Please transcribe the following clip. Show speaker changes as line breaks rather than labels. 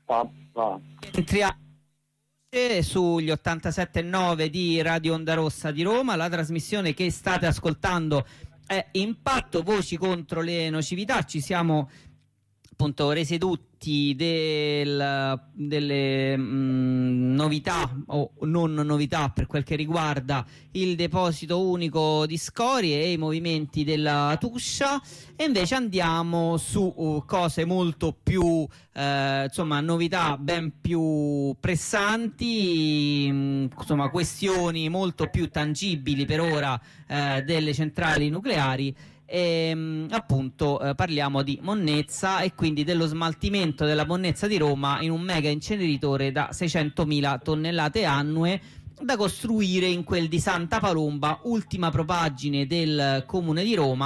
Entriamo sugli 87.9 di Radio Onda Rossa di Roma. La trasmissione che state ascoltando è Impatto, voci contro le nocività. Ci siamo appunto resi tutti delle novità o non novità per quel che riguarda il deposito unico di scorie e i movimenti della Tuscia, e invece andiamo su cose molto più insomma, novità ben più pressanti, insomma questioni molto più tangibili per ora delle centrali nucleari. Appunto parliamo di monnezza e quindi dello smaltimento della monnezza di Roma in un mega inceneritore da 600.000 tonnellate annue da costruire in quel di Santa Palomba, ultima propaggine del Comune di Roma,